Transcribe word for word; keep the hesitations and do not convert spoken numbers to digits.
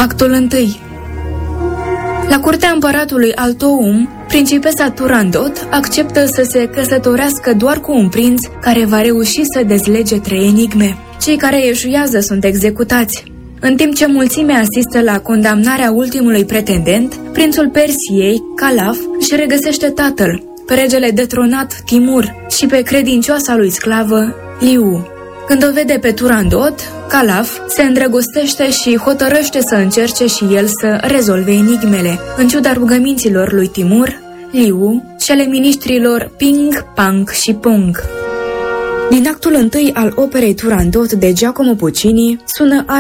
Actul unu. La curtea împăratului Altoum, principesa Turandot acceptă să se căsătorească doar cu un prinț care va reuși să dezlege trei enigme. Cei care eșuează sunt executați. În timp ce mulțimea asistă la condamnarea ultimului pretendent, prințul Persiei, Calaf, își regăsește tatăl, pe regele detronat Timur și pe credincioasa lui sclavă, Liu. Când o vede pe Turandot, Calaf se îndrăgostește și hotărăște să încerce și el să rezolve enigmele, în ciuda rugăminților lui Timur, Liu și ale miniștrilor Ping, Pang și Pong. Din actul întâi al operei Turandot de Giacomo Puccini sună